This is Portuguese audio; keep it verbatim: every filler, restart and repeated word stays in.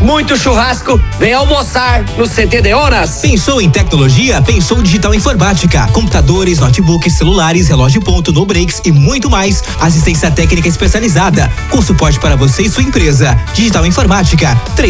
muito churrasco. Vem almoçar no C T Deonas. Pensou em tecnologia? Pensou Digital Informática. Computadores, notebooks, celulares, relógio ponto, no breaks e muito mais. Assistência técnica especializada, com suporte para você e sua empresa. Digital Informática.